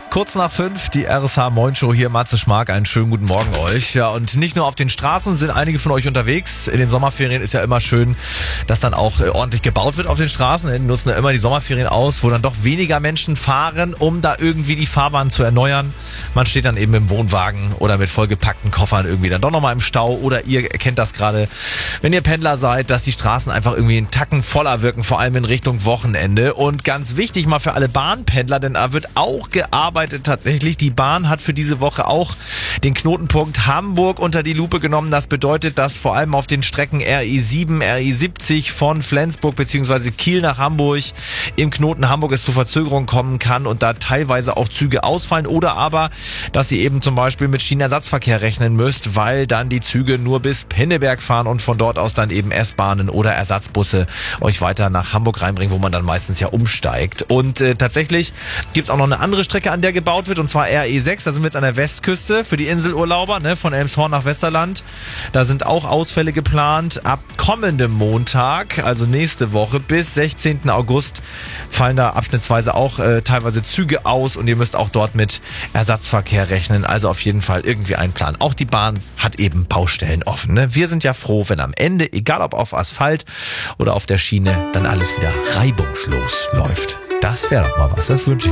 Kurz nach 5, die RSH Moin Show hier, Matze Schmark, einen schönen guten Morgen euch. Ja, und nicht nur auf den Straßen sind einige von euch unterwegs. In den Sommerferien ist ja immer schön, dass dann auch ordentlich gebaut wird auf den Straßen. Die nutzen ja immer die Sommerferien aus, wo dann doch weniger Menschen fahren, um da irgendwie die Fahrbahn zu erneuern. Man steht dann eben im Wohnwagen oder mit vollgepackten Koffern irgendwie dann doch nochmal im Stau. Oder ihr kennt das gerade, wenn ihr Pendler seid, dass die Straßen einfach irgendwie einen Tacken voller wirken, vor allem in Richtung Wochenende. Und ganz wichtig mal für alle Bahnpendler, denn da wird auch gearbeitet tatsächlich. Die Bahn hat für diese Woche auch den Knotenpunkt Hamburg unter die Lupe genommen. Das bedeutet, dass vor allem auf den Strecken RE7, RE70 von Flensburg bzw. Kiel nach Hamburg im Knoten Hamburg es zu Verzögerungen kommen kann und da teilweise auch Züge ausfallen oder aber, dass ihr eben zum Beispiel mit Schienenersatzverkehr rechnen müsst, weil dann die Züge nur bis Pinneberg fahren und von dort aus dann eben S-Bahnen oder Ersatzbusse euch weiter nach Hamburg reinbringen, wo man dann meistens ja umsteigt. Und tatsächlich gibt's auch noch eine andere Strecke, an der gebaut wird, und zwar RE6. Da sind wir jetzt an der Westküste für die Inselurlauber, von Elmshorn nach Westerland. Da sind auch Ausfälle geplant. Ab kommendem Montag, also nächste Woche, bis 16. August fallen da abschnittsweise auch teilweise Züge aus und ihr müsst auch dort mit Ersatzverkehr rechnen. Also auf jeden Fall irgendwie einplanen. Auch die Bahn hat eben Baustellen offen. Wir sind ja froh, wenn am Ende, egal ob auf Asphalt oder auf der Schiene, dann alles wieder reibungslos läuft. Das wäre doch mal was. Das wünsche ich.